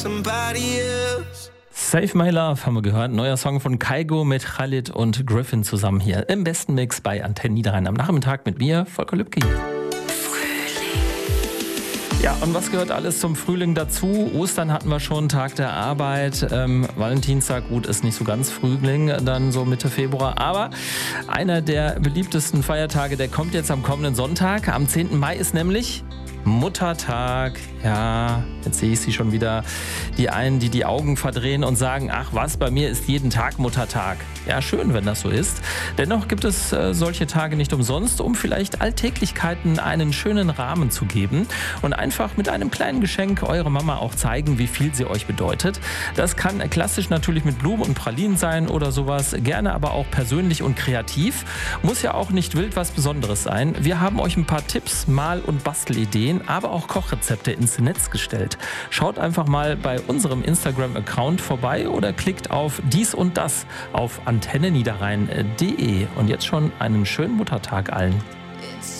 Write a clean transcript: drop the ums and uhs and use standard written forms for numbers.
Save My Love haben wir gehört. Neuer Song von Kygo mit Khalid und Griffin zusammen hier im besten Mix bei Antenne Niederrhein am Nachmittag mit mir, Volker Lübke. Ja, und was gehört alles zum Frühling dazu? Ostern hatten wir schon, Tag der Arbeit, Valentinstag, gut, ist nicht so ganz Frühling, dann so Mitte Februar, aber einer der beliebtesten Feiertage, der kommt jetzt am kommenden Sonntag. Am 10. Mai ist nämlich Muttertag. Ja, jetzt sehe ich sie schon wieder. Die einen, die die Augen verdrehen und sagen, ach was, bei mir ist jeden Tag Muttertag. Ja, schön, wenn das so ist. Dennoch gibt es solche Tage nicht umsonst, um vielleicht Alltäglichkeiten einen schönen Rahmen zu geben und einfach mit einem kleinen Geschenk eure Mama auch zeigen, wie viel sie euch bedeutet. Das kann klassisch natürlich mit Blumen und Pralinen sein oder sowas, gerne aber auch persönlich und kreativ. Muss ja auch nicht wild was Besonderes sein. Wir haben euch ein paar Tipps, Mal- und Bastelideen, aber auch Kochrezepte ins Netz gestellt. Schaut einfach mal bei unserem Instagram-Account vorbei oder klickt auf dies und das auf antenneniederrhein.de. Und jetzt schon einen schönen Muttertag allen.